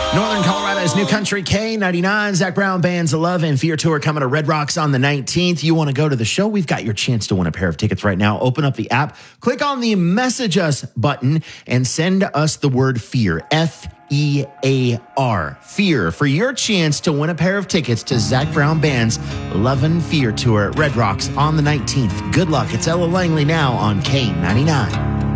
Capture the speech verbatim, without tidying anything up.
Northern Colorado's New Country K ninety-nine. Zach Brown Band's Love and Fear Tour coming to Red Rocks on the nineteenth. You want to go to the show? We've got your chance to win a pair of tickets right now. Open up the app, click on the Message Us button, and send us the word FEAR. F E A R. FEAR for your chance to win a pair of tickets to Zach Brown Band's Love and Fear Tour at Red Rocks on the nineteenth. Good luck. It's Ella Langley now on K ninety-nine.